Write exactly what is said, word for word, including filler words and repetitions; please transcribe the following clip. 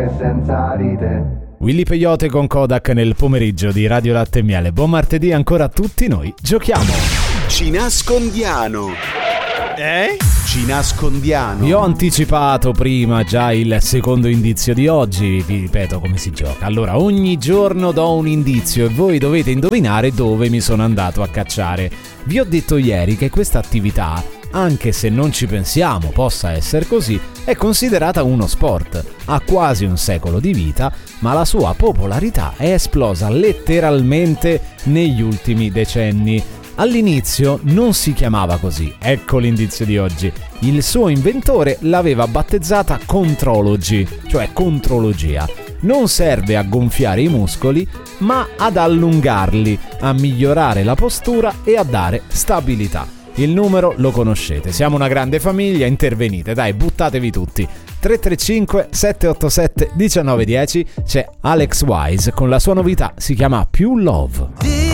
anche senza ride. Willy Peyote con Kodak nel pomeriggio di Radio Latte e Miele. Buon martedì ancora a tutti, noi giochiamo. Ci nascondiamo. Eh? Ci nascondiamo. Vi ho anticipato prima già il secondo indizio di oggi, vi ripeto come si gioca. Allora, ogni giorno do un indizio e voi dovete indovinare dove mi sono andato a cacciare. Vi ho detto ieri che questa attività, anche se non ci pensiamo possa essere così, è considerata uno sport. Ha quasi un secolo di vita, ma la sua popolarità è esplosa letteralmente negli ultimi decenni. All'inizio non si chiamava così, ecco l'indizio di oggi. Il suo inventore l'aveva battezzata Contrology, cioè contrologia. Non serve a gonfiare i muscoli, ma ad allungarli, a migliorare la postura e a dare stabilità. Il numero lo conoscete, siamo una grande famiglia, intervenite, dai, buttatevi tutti. tre tre cinque sette otto sette uno nove uno zero, c'è Alex Wise con la sua novità, si chiama Più Love.